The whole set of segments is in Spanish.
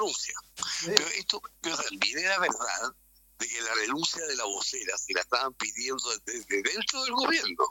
renuncia. Pero también era verdad de que la renuncia de la vocera se la estaban pidiendo desde dentro del gobierno.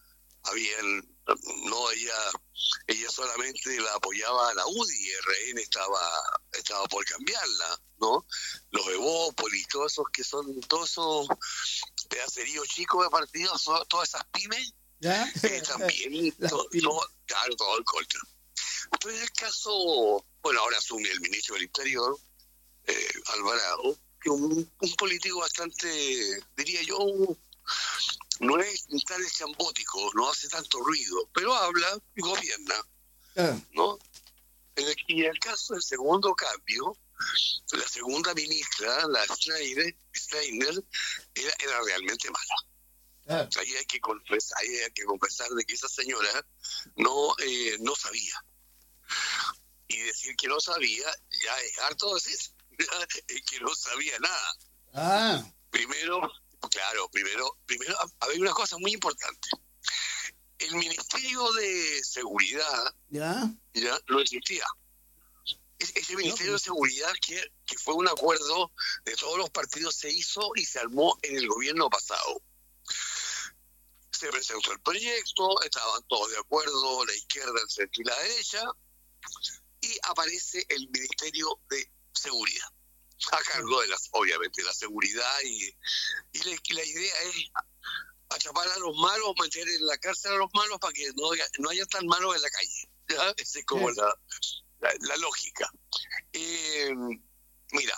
Ella solamente la apoyaba a la UDI, RN estaba por cambiarla, ¿no? Los Evópolis, todos esos pedaceríos chicos de partidos, todas esas pymes, también, claro, todo el contra. Pero en el caso, bueno, ahora asume el ministro del Interior, Alvarado, que un político bastante, diría yo, no es tan estrambótico, no hace tanto ruido, pero habla y gobierna, ¿no? Y en el caso del segundo cambio, la segunda ministra, la Steiner, era realmente mala. Ahí hay que confesar de que esa señora no sabía. Y decir que no sabía, ya es harto decir, que no sabía nada. Primero, había una cosa muy importante. El Ministerio de Seguridad ya no existía. Ese Ministerio de Seguridad que fue un acuerdo de todos los partidos, se hizo y se armó en el gobierno pasado. Se presentó el proyecto, estaban todos de acuerdo, la izquierda, el centro y la derecha, y aparece el Ministerio de Seguridad, a cargo de obviamente la seguridad, y la idea es atrapar a los malos, meter en la cárcel a los malos para que no haya tan malos en la calle. ¿Ya? Esa es como la lógica. Mira,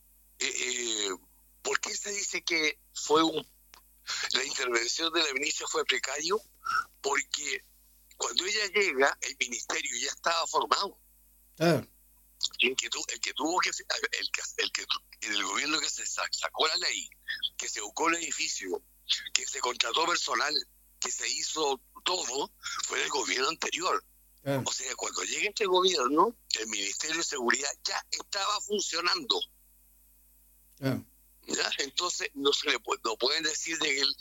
¿por qué se dice que la intervención de la ministra fue precario? Porque cuando ella llega, el ministerio ya estaba formado. El gobierno que se sacó la ley, que se buscó el edificio, que se contrató personal, que se hizo todo, fue el gobierno anterior. O sea, cuando llega este gobierno, el Ministerio de Seguridad ya estaba funcionando. ¿Ya? Entonces no pueden decir de que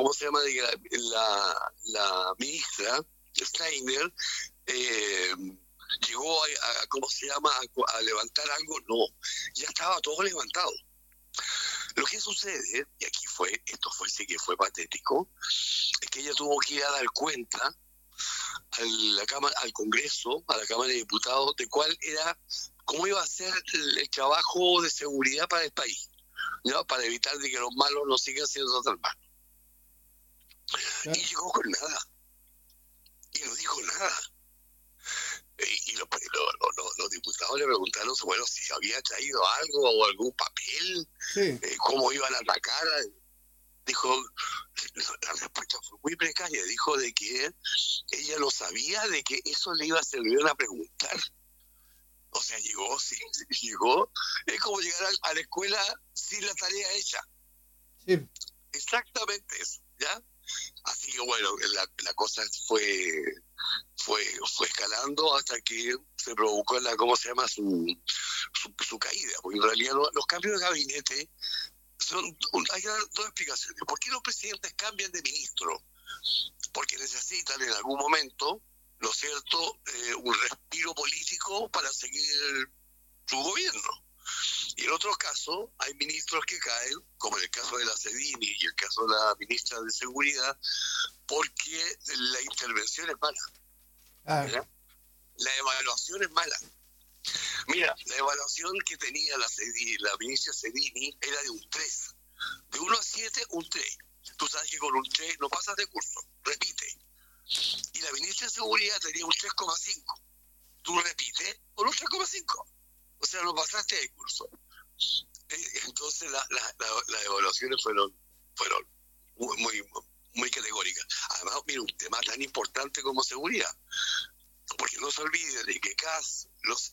la ministra Steiner llegó a levantar algo. No, ya estaba todo levantado. Lo que sucede, y sí que fue patético, es que ella tuvo que ir a dar cuenta al Congreso, a la Cámara de Diputados, de cómo iba a ser el trabajo de seguridad para el país, ¿no? Para evitar de que los malos no sigan siendo tan malos. Y llegó con nada. Y no dijo nada. Y los diputados le preguntaron, bueno, si había traído algo o algún papel, cómo iban a atacar. Dijo, la respuesta fue muy precaria. Dijo de que ella no sabía de que eso le iba a servir a preguntar. O sea, llegó, es como llegar a la escuela sin la tarea hecha. Sí. Exactamente eso, ¿ya? Así que bueno, la cosa fue escalando hasta que se provocó su caída. Porque en realidad los cambios de gabinete hay dos explicaciones. ¿Por qué los presidentes cambian de ministro? Porque necesitan en algún momento, ¿no es cierto?, un respiro político para seguir su gobierno. Y en otros casos hay ministros que caen, como en el caso de la Sedini y el caso de la ministra de Seguridad, porque la intervención es mala. La evaluación es mala. Mira, la evaluación que tenía la ministra Sedini era de un 3. De 1 a 7, un 3. Tú sabes que con un 3 no pasas de curso, repite. Y la ministra de Seguridad tenía un 3,5. Tú repites con un 3,5. O sea, no pasaste de curso. Entonces las evaluaciones fueron muy categóricas. Además, mira, un tema tan importante como seguridad. Porque no se olvide de que Kast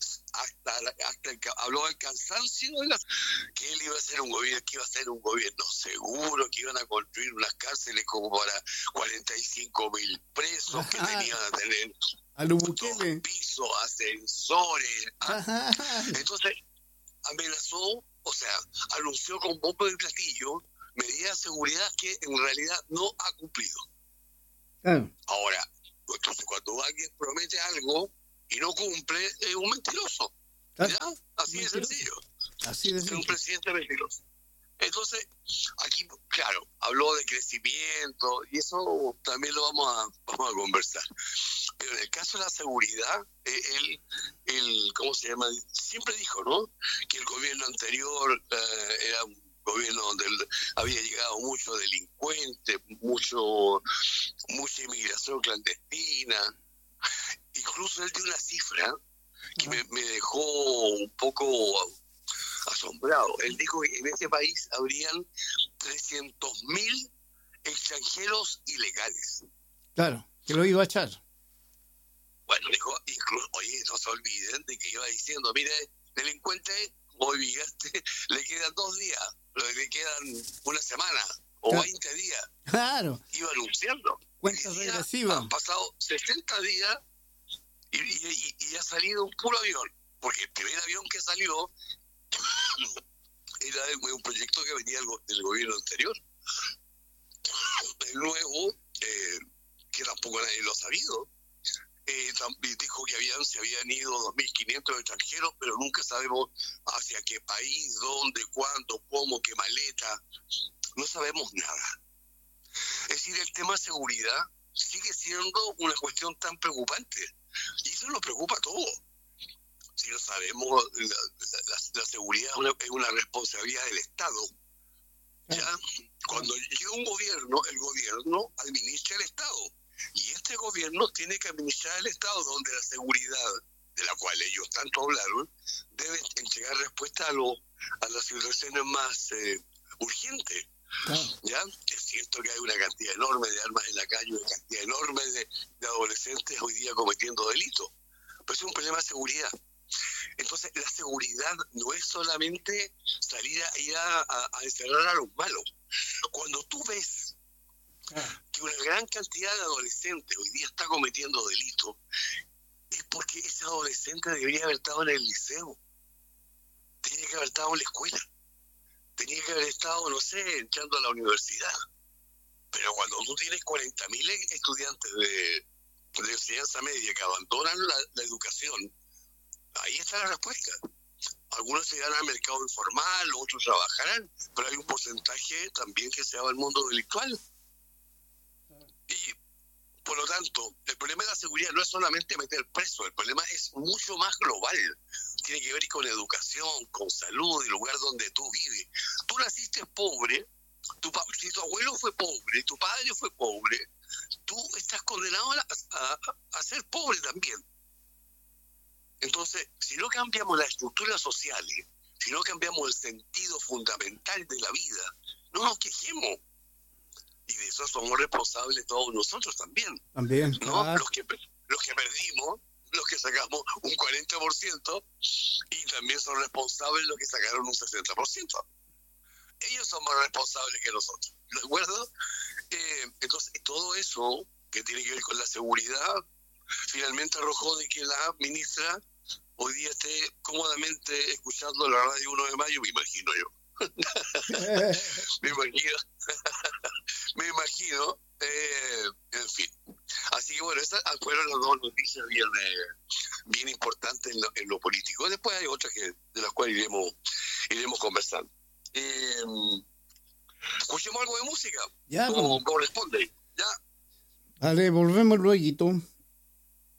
habló del cansancio que él iba a ser un gobierno seguro, que iban a construir unas cárceles como para 45.000 presos, que tenían a tener 2 pisos, ascensores. Entonces amenazó, o sea, anunció con bombo de platillo medidas de seguridad que en realidad no ha cumplido. Ahora, entonces cuando alguien promete algo y no cumple, es un mentiroso. ¿Ya? Así de sencillo. Así de Es un sencillo. presidente mentiroso. Entonces, aquí, claro, habló de crecimiento y eso también lo vamos a conversar. Pero en el caso de la seguridad, él, ¿cómo se llama? Siempre dijo, ¿no? Que el gobierno anterior era un gobierno donde había llegado mucho delincuente, mucha inmigración clandestina. Incluso él dio una cifra que me dejó un poco asombrado. Él dijo que en ese país habrían 300.000 extranjeros ilegales. Claro, que lo iba a echar. Bueno, dijo, incluso, oye, no se olviden de que iba diciendo, mire, delincuente, hoy vigaste, le quedan 2 días, le quedan una semana o Claro. 20 días. Claro, Iba anunciando. cuentas regresivas. Han pasado 60 días y ha salido un puro avión, porque el primer avión que salió era un proyecto que venía del gobierno anterior. El nuevo, que tampoco nadie lo ha sabido, dijo que se habían ido 2.500 extranjeros, pero nunca sabemos hacia qué país, dónde, cuándo, cómo, qué maleta. No sabemos nada. Es decir, el tema de seguridad sigue siendo una cuestión tan preocupante. Y eso nos preocupa a todos. Si no sabemos, la seguridad es una responsabilidad del Estado. ¿Ya? Cuando llega un gobierno, el gobierno administra el Estado. Y este gobierno tiene que administrar el Estado, donde la seguridad, de la cual ellos tanto hablaron, debe entregar respuesta a las situaciones más urgentes. ¿Ya? Es cierto que hay una cantidad enorme de armas en la calle, una cantidad enorme de adolescentes hoy día cometiendo delitos. Pero es un problema de seguridad. Entonces, la seguridad no es solamente salir a encerrar a los malos. Cuando tú ves que una gran cantidad de adolescentes hoy día está cometiendo delitos, es porque ese adolescente debería haber estado en el liceo, tenía que haber estado en la escuela, tenía que haber estado, no sé, entrando a la universidad. Pero cuando tú tienes 40.000 estudiantes de enseñanza media que abandonan la educación, ahí está la respuesta. Algunos se irán al mercado informal, otros trabajarán, pero hay un porcentaje también que se va al mundo delictual. Y, por lo tanto, el problema de la seguridad no es solamente meter preso, el problema es mucho más global. Tiene que ver con educación, con salud, el lugar donde tú vives. Tú naciste pobre, si tu abuelo fue pobre, tu padre fue pobre, tú estás condenado a ser pobre también. Entonces, si no cambiamos las estructuras sociales, si no cambiamos el sentido fundamental de la vida, no nos quejemos. Y de eso somos responsables todos nosotros también. También, ¿no? claro. Los que perdimos, los que sacamos un 40%, y también son responsables los que sacaron un 60%. Ellos son más responsables que nosotros, ¿de acuerdo? Entonces, todo eso que tiene que ver con la seguridad, finalmente arrojó de que la ministra hoy día esté cómodamente escuchando la radio 1 de mayo, me imagino yo. me imagino, en fin. Así que bueno, esas fueron las dos noticias bien importantes en lo político. Después hay otras de las cuales iremos conversando. Escuchemos algo de música, Ya, como corresponde. Ya. Vale, volvemos luego.